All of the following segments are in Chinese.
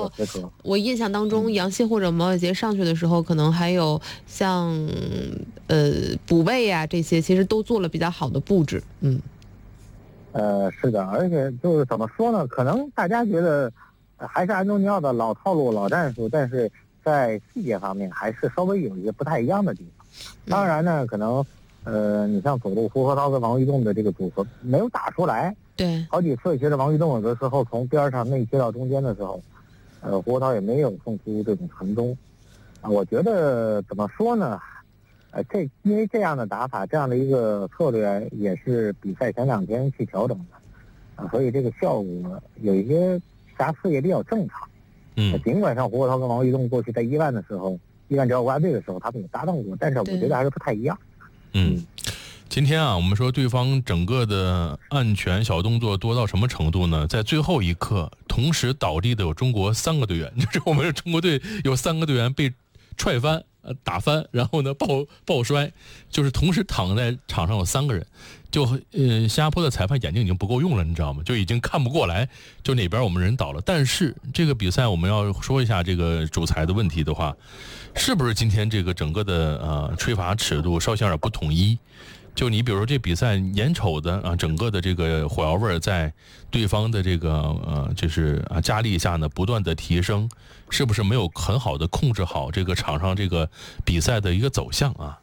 括我印象当中，杨希或者毛伟杰上去的时候，可能还有像补位啊这些，其实都做了比较好的布置。 是的，而且就是怎么说呢？可能大家觉得还是安东尼奥的老套路、老战术，但是在细节方面还是稍微有一些不太一样的地方。当然呢，可能你像左路胡核桃跟王玉栋的这个组合没有打出来。 对， 好几次其实王玉栋有的时候从边上内切到中间的时候，胡核桃也没有送出这种传中。我觉得怎么说呢？因为这样的打法，这样的一个策略也是比赛前2天去调整的，所以这个效果有一些瑕疵也比较正常。尽管像胡核桃跟王玉栋过去在伊万的时候，伊万只要国家队的时候，他们有搭档过，但是我觉得还是不太一样。 今天啊，我们说对方整个的暗拳小动作多到什么程度呢？在最后一刻，同时倒地的有中国3个队员，就是我们中国队有3个队员被踹翻、打翻，然后呢抱摔，就是同时躺在场上有3个人。就新加坡的裁判眼睛已经不够用了，你知道吗？就已经看不过来，就哪边我们人倒了。但是这个比赛我们要说一下这个主裁的问题的话，是不是今天这个整个的吹罚尺度稍显有点不统一？就你比如说这比赛眼瞅的整个的这个火药味在对方的这个就是加力下呢不断的提升，是不是没有很好的控制好这个场上这个比赛的一个走向啊？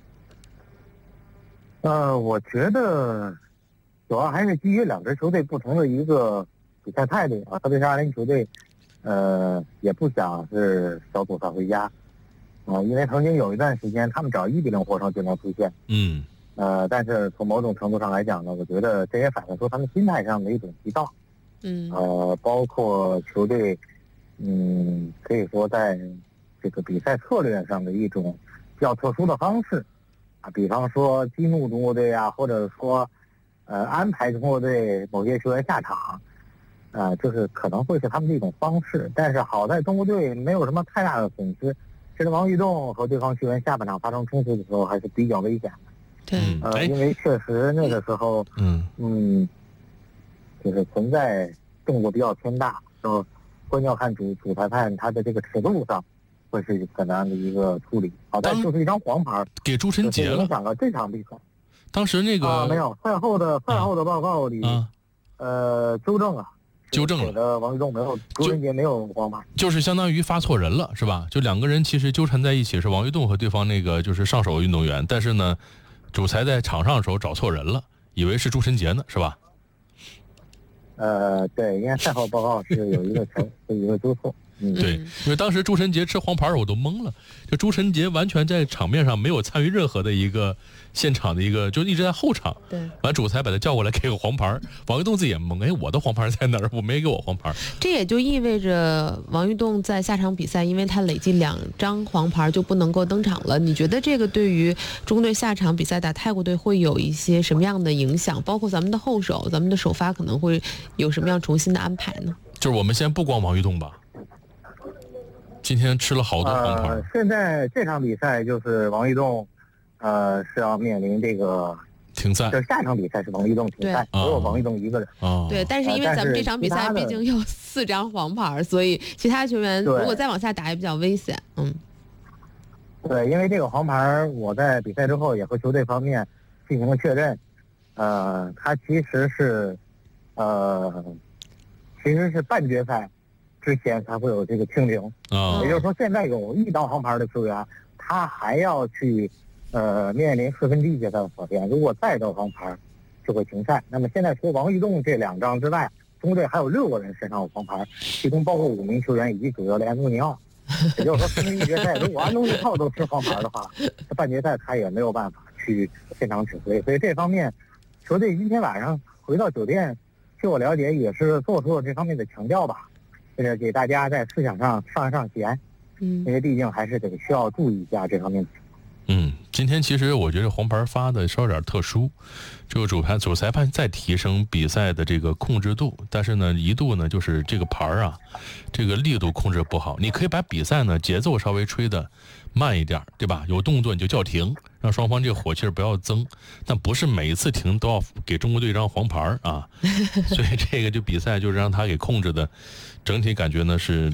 我觉得主要还是基于2支球队不同的一个比赛态度啊，特别是20球队，也不想是小组赛回家，因为曾经有一段时间他们只要1-0获胜就能出线。但是从某种程度上来讲呢，我觉得这也反映出他们心态上的一种急躁。包括球队，可以说在这个比赛策略上的一种比较特殊的方式啊，比方说激怒中国队啊，或者说安排中国队某些球员下场，就是可能会是他们的一种方式。但是好在中国队没有什么太大的损失，其实王玉栋和对方球员下半场发生冲突的时候还是比较危险的。 对， 因为确实那个时候，就是存在动作比较偏大，就关键要看主裁判他的这个尺度上会是怎样的一个处理。好在就是一张黄牌给朱晨杰了， 影响了这场比赛。 当时那个没有赛后的报告里，纠正给的王玉栋没有，朱晨杰没有黄牌， 就是相当于发错人了，是吧？就2个人其实纠缠在一起，是王玉栋和对方那个就是上手运动员，但是呢，主裁在场上的时候找错人了，以为是朱晨杰呢，是吧？ 对，因为赛后报告是有一个纠错。 对，因为当时朱晨杰吃黄牌我都懵了，就朱晨杰完全在场面上没有参与任何的一个现场的一个，就一直在后场。 对， 完主裁把他叫过来给个黄牌，王玉栋自己也懵，我的黄牌在哪儿？我没给我黄牌。 这也就意味着王玉栋在下场比赛，因为他累计2张黄牌就不能够登场了。你觉得这个对于中国队下场比赛打泰国队会有一些什么样的影响？包括咱们的后手、咱们的首发可能会有什么样重新的安排呢？ 就是我们先不光王玉栋吧。今天吃了好多黄牌。 现在这场比赛就是王玉栋，是要面临这个停赛。 就下场比赛是王玉栋停赛，只有王玉栋一个人。 对，但是因为咱们这场比赛毕竟有4张黄牌，所以其他球员如果再往下打也比较危险。 对，因为这个黄牌，我在比赛之后也和球队方面进行了确认，他其实是半决赛之前才会有这个清零，也就是说现在有1张黄牌的球员，他还要去面临4分之一决赛的考验，如果再得黄牌就会停赛。那么现在除王玉栋这2张之外，中国队还有6个人身上有黄牌，其中包括5名球员以及主教练安东尼奥。也就是说4分之一决赛如果安东尼奥都吃黄牌的话，这半决赛他也没有办法去现场指挥。所以这方面球队今天晚上回到酒店，据我了解也是做出了这方面的强调吧，就是给大家在思想上上弦，因为毕竟还是得需要注意一下这方面的情况。 今天其实我觉得黄牌发的稍有点特殊，这个主裁判在提升比赛的这个控制度，但是呢一度呢就是这个牌这个力度控制不好。你可以把比赛呢节奏稍微吹的慢一点，对吧？有动作你就叫停，让双方这个火气不要增，但不是每一次停都要给中国队一张黄牌啊。所以这个就比赛就让他给控制的，整体感觉呢是